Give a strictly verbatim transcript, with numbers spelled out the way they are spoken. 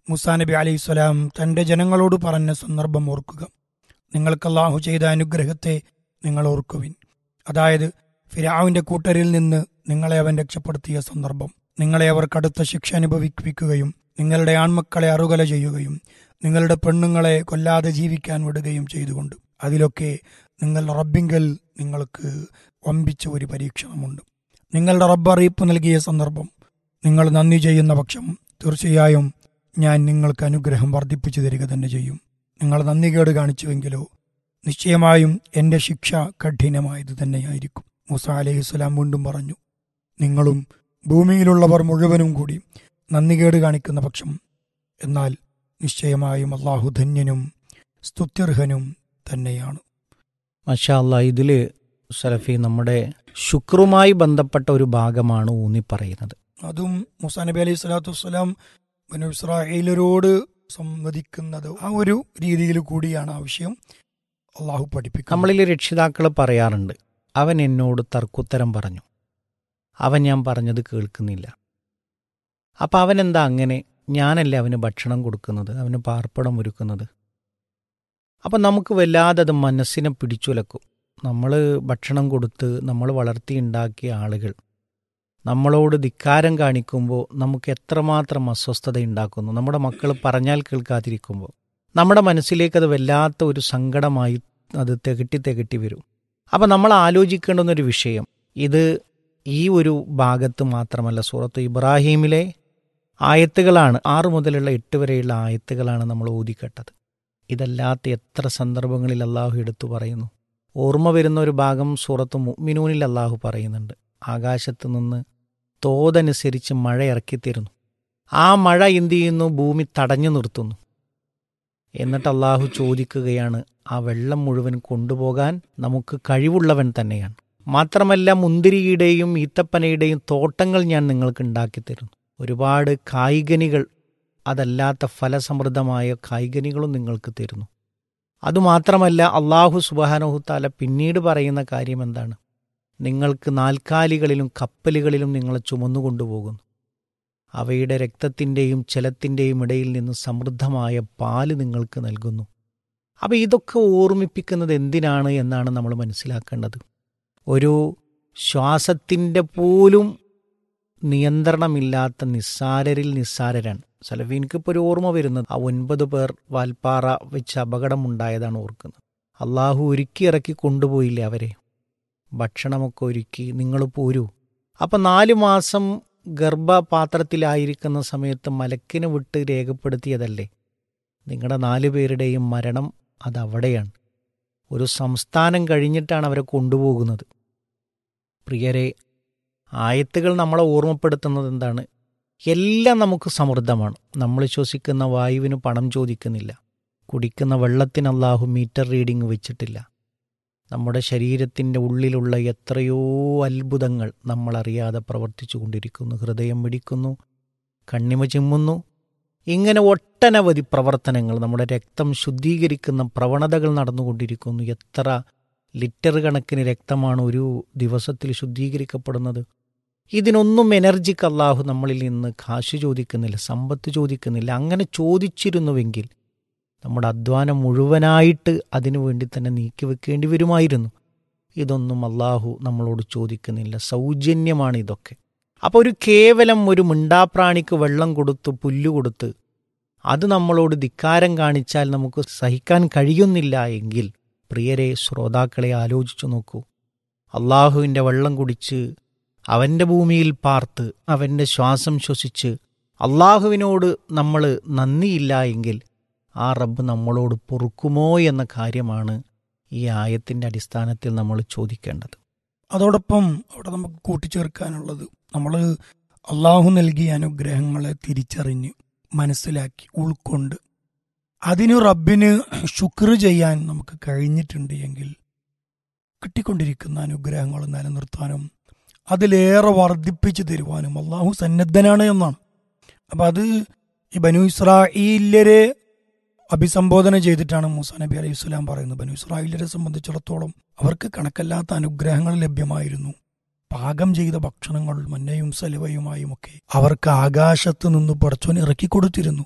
മൂസാ നബി അലൈഹി സ്വലാം തൻ്റെ ജനങ്ങളോട് പറഞ്ഞ സന്ദർഭം ഓർക്കുക. നിങ്ങൾക്ക് അല്ലാഹു ചെയ്ത അനുഗ്രഹത്തെ നിങ്ങൾ ഓർക്കുവിൻ. അതായത് ഫിർഔന്റെ കൂട്ടരിൽ നിന്ന് നിങ്ങളെ അവൻ രക്ഷപ്പെടുത്തിയ സന്ദർഭം. നിങ്ങളെ അവർ കടുത്ത ശിക്ഷ അനുഭവിപ്പിക്കുകയും നിങ്ങളുടെ ആൺമക്കളെ അറുകല ചെയ്യുകയും നിങ്ങളുടെ പെണ്ണുങ്ങളെ കൊല്ലാതെ ജീവിക്കാൻ വിടുകയും ചെയ്തുകൊണ്ട്. അതിലൊക്കെ നിങ്ങളുടെ റബ്ബിങ്കൽ നിങ്ങൾക്ക് വമ്പിച്ച ഒരു പരീക്ഷണമുണ്ട്. നിങ്ങളുടെ റബ്ബ് അറിയിപ്പ് നൽകിയ സന്ദർഭം നിങ്ങൾ നന്ദി ചെയ്യുന്ന പക്ഷം തീർച്ചയായും ഞാൻ നിങ്ങൾക്ക് അനുഗ്രഹം വർദ്ധിപ്പിച്ചു തരിക തന്നെ ചെയ്യും. നിങ്ങൾ നന്ദികേട് കാണിച്ചുവെങ്കിലോ നിശ്ചയമായും എൻ്റെ ശിക്ഷ കഠിനമായത് തന്നെയായിരിക്കും. മൂസാ അലൈഹിസ്സലാം വീണ്ടും പറഞ്ഞു, നിങ്ങളും ഭൂമിയിലുള്ളവർ മുഴുവനും കൂടി നന്ദികേട് കാണിക്കുന്ന പക്ഷം എന്നാൽ നിശ്ചയമായും അള്ളാഹു ധന്യനും സ്തുത്യർഹനും തന്നെയാണ്. മാഷാ അല്ലാഹ്, ഇതിൽ സലഫി നമ്മുടെ ശുക്രുമായി ബന്ധപ്പെട്ട ഒരു ഭാഗമാണ് ഊന്നി പറയുന്നത്. അതും മൂസാ നബി അലൈഹി സ്വലാത്തു വസ്സലാം ബനൂ ഇസ്രായേലരോട് സംവദിക്കുന്നത് ആ ഒരു രീതിയിൽ കൂടിയാണ് ആ വിഷയം അള്ളാഹു പഠിപ്പിക്കുന്നത്. നമ്മളിൽ രക്ഷിതാക്കൾ പറയാറുണ്ട്, അവൻ എന്നോട് തർക്കുത്തരം പറഞ്ഞു, അവൻ ഞാൻ പറഞ്ഞത് കേൾക്കുന്നില്ല. അപ്പം അവനെന്താ അങ്ങനെ? ഞാനല്ലേ അവന് ഭക്ഷണം കൊടുക്കുന്നത്, അവന് പാർപ്പിടം ഒരുക്കുന്നത്. അപ്പം നമുക്ക് വല്ലാതെ അത് മനസ്സിനെ പിടിച്ചുലക്കും. നമ്മൾ ഭക്ഷണം കൊടുത്ത് നമ്മൾ വളർത്തിയുണ്ടാക്കിയ ആളുകൾ നമ്മളോട് ധിക്കാരം കാണിക്കുമ്പോൾ നമുക്ക് എത്രമാത്രം അസ്വസ്ഥത ഉണ്ടാക്കുന്നു. നമ്മുടെ മക്കൾ പറഞ്ഞാൽ കേൾക്കാതിരിക്കുമ്പോൾ നമ്മുടെ മനസ്സിലേക്ക് അത് വല്ലാത്ത ഒരു സങ്കടമായി അത് തികട്ടി തികട്ടി വരും. അപ്പം നമ്മൾ ആലോചിക്കേണ്ടുന്നൊരു വിഷയം, ഇത് ഈ ഒരു ഭാഗത്ത് മാത്രമല്ല, സൂറത്ത് ഇബ്രാഹീമിലെ ആയത്തുകളാണ്, ആറ് മുതലുള്ള എട്ട് വരെയുള്ള ആയത്തുകളാണ് നമ്മൾ ഓതിക്കേട്ടത്. ഇതല്ലാത്ത എത്ര സന്ദർഭങ്ങളിൽ അള്ളാഹു എടുത്തു പറയുന്നു. ഓർമ്മ വരുന്ന ഒരു ഭാഗം സൂറത്ത് മുഅ്മിനൂനിൽ അള്ളാഹു പറയുന്നുണ്ട്, ആകാശത്ത് നിന്ന് തോതനുസരിച്ച് മഴ ഇറക്കിത്തരുന്നു. ആ മഴ എന്ത് ചെയ്യുന്നു? ഭൂമി തടഞ്ഞു നിർത്തുന്നു. എന്നിട്ട് അള്ളാഹു ചോദിക്കുകയാണ്, ആ വെള്ളം മുഴുവൻ കൊണ്ടുപോകാൻ നമുക്ക് കഴിവുള്ളവൻ തന്നെയാണ്. മാത്രമല്ല മുന്തിരിയുടെയും ഈത്തപ്പനയുടെയും തോട്ടങ്ങൾ ഞാൻ നിങ്ങൾക്ക് ഉണ്ടാക്കിത്തരുന്നു. ഒരുപാട് കായ്കനികൾ, അതല്ലാത്ത ഫലസമൃദ്ധമായ കായ്കനികളും നിങ്ങൾക്ക് തരുന്നു. അതുമാത്രമല്ല അള്ളാഹു സുബ്ഹാനഹു തആല പിന്നീട് പറയുന്ന കാര്യം എന്താണ്? നിങ്ങൾക്ക് നാൽക്കാലികളിലും കപ്പലുകളിലും നിങ്ങളെ ചുമന്നുകൊണ്ടുപോകുന്നു. അവയുടെ രക്തത്തിൻ്റെയും ജലത്തിൻ്റെയും ഇടയിൽ നിന്ന് സമൃദ്ധമായ പാല് നിങ്ങൾക്ക് നൽകുന്നു. അപ്പോൾ ഇതൊക്കെ ഓർമ്മിപ്പിക്കുന്നത് എന്തിനാണ് എന്നാണ് നമ്മൾ മനസ്സിലാക്കേണ്ടത്. ഒരു ശ്വാസത്തിൻ്റെ പോലും നിയന്ത്രണമില്ലാത്ത നിസ്സാരരിൽ നിസ്സാരരാണ്. സലഫീൻക്കിപ്പോൾ ഒരു ഓർമ്മ വരുന്നത്, ആ ഒൻപത് പേർ വാൽപ്പാറ വെച്ച് അപകടമുണ്ടായതാണ് ഓർക്കുന്നത്. അള്ളാഹു ഒരുക്കി ഇറക്കി കൊണ്ടുപോയില്ലേ അവരെ, ഭക്ഷണമൊക്കെ ഒരുക്കി, നിങ്ങൾ പോരൂ. അപ്പം നാലു മാസം ഗർഭപാത്രത്തിലായിരിക്കുന്ന സമയത്ത് മലക്കിനെ വിട്ട് രേഖപ്പെടുത്തിയതല്ലേ നിങ്ങളുടെ നാലു പേരുടെയും മരണം? അതവിടെയാണ്. ഒരു സംസ്ഥാനം കഴിഞ്ഞിട്ടാണ് അവരെ കൊണ്ടുപോകുന്നത്. പ്രിയരെ, ആയത്തുകൾ നമ്മളെ ഓർമ്മപ്പെടുത്തുന്നത് എന്താണ്? എല്ലാം നമുക്ക് സമൃദ്ധമാണ്. നമ്മൾ ശ്വസിക്കുന്ന വായുവിന് പണം ചോദിക്കുന്നില്ല. കുടിക്കുന്ന വെള്ളത്തിന് അല്ലാഹു മീറ്റർ റീഡിംഗ് വെച്ചിട്ടില്ല. നമ്മുടെ ശരീരത്തിൻ്റെ ഉള്ളിലുള്ള എത്രയോ അത്ഭുതങ്ങൾ നമ്മളറിയാതെ പ്രവർത്തിച്ചു കൊണ്ടിരിക്കുന്നു. ഹൃദയം മിടിക്കുന്നു, കണ്ണിമ ചിമ്മുന്നു, ഇങ്ങനെ ഒട്ടനവധി പ്രവർത്തനങ്ങൾ, നമ്മുടെ രക്തം ശുദ്ധീകരിക്കുന്ന പ്രവണതകൾ നടന്നുകൊണ്ടിരിക്കുന്നു. എത്ര ലിറ്റർ കണക്കിന് രക്തമാണ് ഒരു ദിവസത്തിൽ ശുദ്ധീകരിക്കപ്പെടുന്നത്. ഇതിനൊന്നും എനർജിക്ക് അല്ലാഹു നമ്മളിൽ നിന്ന് കാശ് ചോദിക്കുന്നില്ല, സമ്പത്ത് ചോദിക്കുന്നില്ല. അങ്ങനെ ചോദിച്ചിരുന്നുവെങ്കിൽ നമ്മുടെ അധ്വാനം മുഴുവനായിട്ട് അതിനു വേണ്ടി തന്നെ നീക്കി വെക്കേണ്ടി വരുമായിരുന്നു. ഇതൊന്നും അല്ലാഹു നമ്മളോട് ചോദിക്കുന്നില്ല, സൗജന്യമാണ് ഇതൊക്കെ. അപ്പോൾ ഒരു കേവലം ഒരു മിണ്ടാപ്രാണിക്ക് വെള്ളം കൊടുത്ത് പുല്ല് കൊടുത്ത് അത് നമ്മളോട് ധിക്കാരം കാണിച്ചാൽ നമുക്ക് സഹിക്കാൻ കഴിയുന്നില്ല എങ്കിൽ, പ്രിയരെ ശ്രോതാക്കളെ ആലോചിച്ചു നോക്കൂ. അള്ളാഹുവിൻ്റെ വെള്ളം കുടിച്ച് അവൻ്റെ ഭൂമിയിൽ പാർത്ത് അവൻ്റെ ശ്വാസം ശ്വസിച്ച് അള്ളാഹുവിനോട് നമ്മൾ നന്ദിയില്ല എങ്കിൽ ആ റബ്ബ് നമ്മളോട് പൊറുക്കുമോ എന്ന കാര്യമാണ് ഈ ആയത്തിൻ്റെ അടിസ്ഥാനത്തിൽ നമ്മൾ ചോദിക്കേണ്ടത്. അതോടൊപ്പം അവിടെ നമുക്ക് കൂട്ടിച്ചേർക്കാനുള്ളത്, നമ്മൾ അള്ളാഹു നൽകിയ അനുഗ്രഹങ്ങളെ തിരിച്ചറിഞ്ഞ് മനസ്സിലാക്കി ഉൾക്കൊണ്ട് അതിന് റബ്ബിന് ശുക്ർ ചെയ്യാൻ നമുക്ക് കഴിഞ്ഞിട്ടുണ്ട് എങ്കിൽ കിട്ടിക്കൊണ്ടിരിക്കുന്ന അനുഗ്രഹങ്ങൾ നിലനിർത്താനും അതിലേറെ വർദ്ധിപ്പിച്ചു തരുവാനും അള്ളാഹു സന്നദ്ധനാണ് എന്നാണ്. അപ്പം അത് ഈ ബനൂ ഇസ്രായേല്യരെ അഭിസംബോധന ചെയ്തിട്ടാണ് മൂസാ നബി അലൈഹി സ്വലാം പറയുന്നത്. ബനൂ ഇസ്രായേല്യരെ സംബന്ധിച്ചിടത്തോളം അവർക്ക് കണക്കല്ലാത്ത അനുഗ്രഹങ്ങൾ ലഭ്യമായിരുന്നു. പാകം ചെയ്ത ഭക്ഷണങ്ങൾ മന്നയും സലുവയുമായും ഒക്കെ അവർക്ക് ആകാശത്ത് നിന്ന് പടച്ചോൻ ഇറക്കി കൊടുത്തിരുന്നു.